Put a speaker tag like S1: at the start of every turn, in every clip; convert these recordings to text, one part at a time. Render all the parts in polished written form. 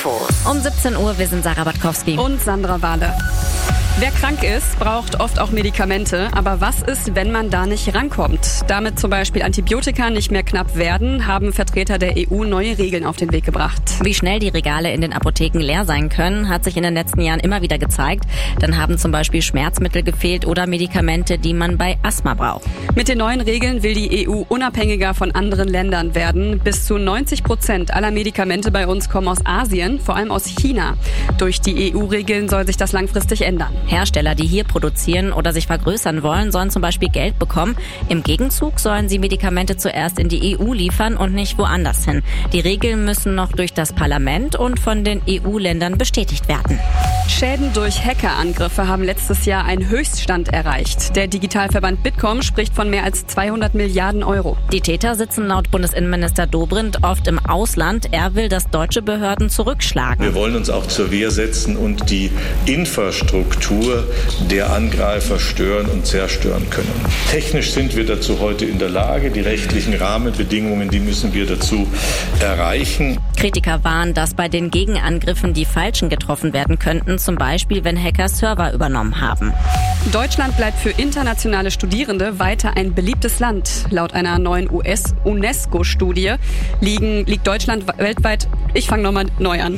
S1: Infos.
S2: Um 17 Uhr, wir sind Sarah Batkowski.
S3: Und Sandra Wahle. Wer krank ist, braucht oft auch Medikamente. Aber was ist, wenn man da nicht rankommt? Damit zum Beispiel Antibiotika nicht mehr knapp werden, haben Vertreter der EU neue Regeln auf den Weg gebracht.
S2: Wie schnell die Regale in den Apotheken leer sein können, hat sich in den letzten Jahren immer wieder gezeigt. Dann haben zum Beispiel Schmerzmittel gefehlt oder Medikamente, die man bei Asthma braucht.
S3: Mit den neuen Regeln will die EU unabhängiger von anderen Ländern werden. Bis zu 90% aller Medikamente bei uns kommen aus Asien, vor allem aus China. Durch die EU-Regeln soll sich das langfristig ändern.
S2: Hersteller, die hier produzieren oder sich vergrößern wollen, sollen zum Beispiel Geld bekommen. Im Gegenzug sollen sie Medikamente zuerst in die EU liefern und nicht woanders hin. Die Regeln müssen noch durch das Parlament und von den EU-Ländern bestätigt werden.
S3: Schäden durch Hackerangriffe haben letztes Jahr einen Höchststand erreicht. Der Digitalverband Bitkom spricht von mehr als 200 Milliarden Euro.
S2: Die Täter sitzen laut Bundesinnenminister Dobrindt oft im Ausland. Er will, dass deutsche Behörden zurückschlagen.
S4: Wir wollen uns auch zur Wehr setzen und die Infrastruktur der Angreifer stören und zerstören können. Technisch sind wir dazu heute in der Lage. Die rechtlichen Rahmenbedingungen, die müssen wir dazu erreichen.
S2: Kritiker warnen, dass bei den Gegenangriffen die Falschen getroffen werden könnten, zum Beispiel wenn Hacker Server übernommen haben.
S3: Deutschland bleibt für internationale Studierende weiter ein beliebtes Land. Laut einer neuen UNESCO-Studie liegt Deutschland weltweit... Ich fange nochmal neu an.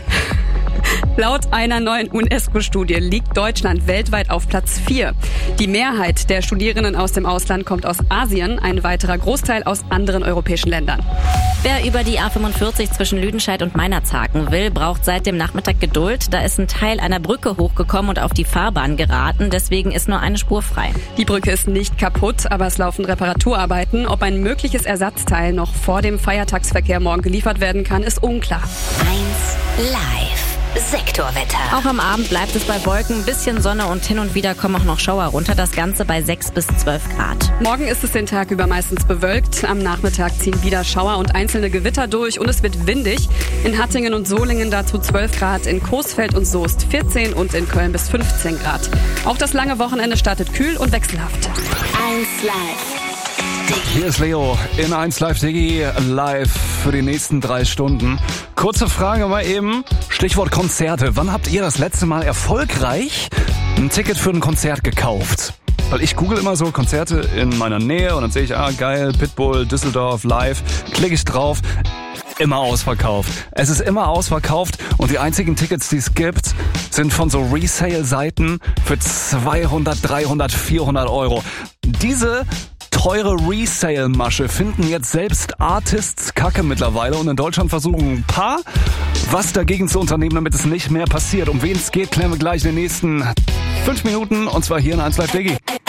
S3: Laut einer neuen UNESCO-Studie liegt Deutschland weltweit auf Platz 4. Die Mehrheit der Studierenden aus dem Ausland kommt aus Asien, ein weiterer Großteil aus anderen europäischen Ländern.
S2: Wer über die A45 zwischen Lüdenscheid und Meinerzhagen will, braucht seit dem Nachmittag Geduld. Da ist ein Teil einer Brücke hochgekommen und auf die Fahrbahn geraten. Deswegen ist nur eine Spur frei.
S3: Die Brücke ist nicht kaputt, aber es laufen Reparaturarbeiten. Ob ein mögliches Ersatzteil noch vor dem Feiertagsverkehr morgen geliefert werden kann, ist unklar.
S1: 1 Live. Sektorwetter.
S2: Auch am Abend bleibt es bei Wolken, ein bisschen Sonne und hin und wieder kommen auch noch Schauer runter. Das Ganze bei 6 bis 12 Grad.
S3: Morgen ist es den Tag über meistens bewölkt. Am Nachmittag ziehen wieder Schauer und einzelne Gewitter durch und es wird windig. In Hattingen und Solingen dazu 12 Grad, in Coesfeld und Soest 14 und in Köln bis 15 Grad. Auch das lange Wochenende startet kühl und wechselhaft.
S1: 1 Live.
S5: Hier ist Leo in 1 Live Digi, live für die nächsten 3 Stunden. Kurze Frage mal eben, Stichwort Konzerte. Wann habt ihr das letzte Mal erfolgreich ein Ticket für ein Konzert gekauft? Weil ich google immer so Konzerte in meiner Nähe und dann sehe ich, geil, Pitbull, Düsseldorf, live, klicke ich drauf. Immer ausverkauft. Es ist immer ausverkauft und die einzigen Tickets, die es gibt, sind von so Resale-Seiten für 200, 300, 400 Euro. Diese teure Resale-Masche finden jetzt selbst Artists kacke mittlerweile und in Deutschland versuchen ein paar, was dagegen zu unternehmen, damit es nicht mehr passiert. Um wen es geht, klären wir gleich in den nächsten 5 Minuten und zwar hier in 1 Live Digi.